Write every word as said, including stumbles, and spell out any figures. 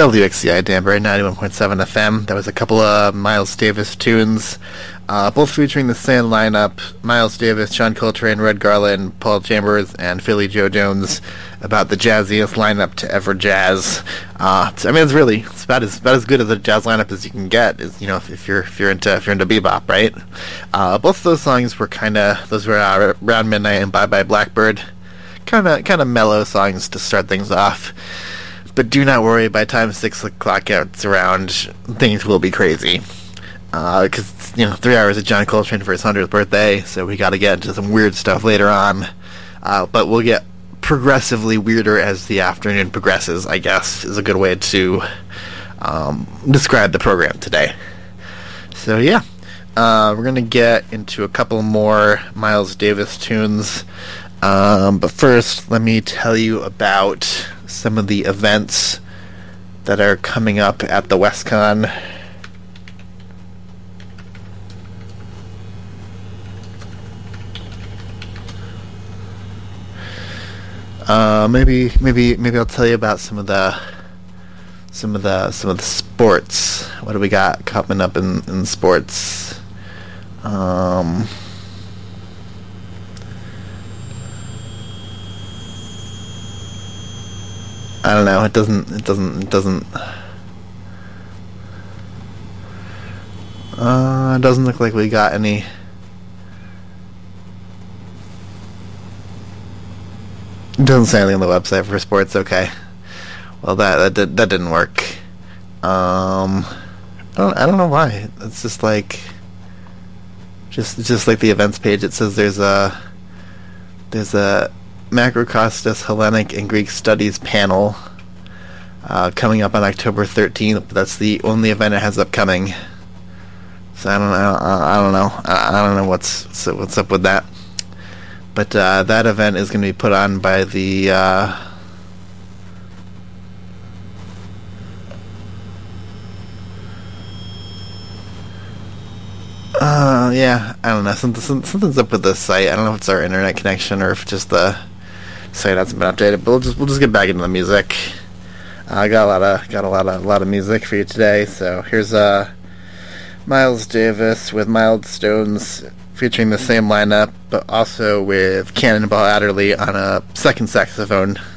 W X C I Danbury, ninety-one point seven F M. That was a couple of Miles Davis tunes, uh, both featuring the same lineup: Miles Davis, John Coltrane, Red Garland, Paul Chambers, and Philly Joe Jones. About the jazziest lineup to ever jazz. Uh, I mean, it's really it's about as about as good as a jazz lineup as you can get. Is you know if, if you're if you're into if you're into bebop, right? Uh, both of those songs were kind of those were uh, Around Midnight and Bye Bye Blackbird, kind of kind of mellow songs to start things off. But do not worry, by the time six o'clock gets around, things will be crazy. Because, uh, you know, three hours of John Coltrane for his hundredth birthday, so we got to get into some weird stuff later on. Uh, but we'll get progressively weirder as the afternoon progresses, I guess, is a good way to um, describe the program today. So, yeah. Uh, we're going to get into a couple more Miles Davis tunes. Um, but first, let me tell you about some of the events that are coming up at the WestCon. Uh, maybe, maybe, maybe I'll tell you about some of the, some of the, some of the sports. What do we got coming up in, in sports? Um. I don't know. It doesn't. It doesn't. It doesn't. Uh, it doesn't look like we got any. It doesn't say anything on the website for sports. Okay. Well, that that did, that didn't work. Um, I don't. I don't know why. It's just like. Just just like the events page. It says there's a. There's a. Macrocostas Hellenic and Greek Studies panel uh, coming up on October thirteenth. That's the only event it has upcoming. So I don't know. I don't know. I don't know what's so what's up with that. But uh, that event is going to be put on by the. Uh, uh, yeah, I don't know. Something, something's up with the site. I don't know if it's our internet connection or if just the site hasn't been updated. But we'll just we'll just get back into the music. I uh, got a lot of got a lot of a lot of music for you today. So here's uh, Miles Davis with Mild Stones featuring the same lineup, but also with Cannonball Adderley on a second saxophone.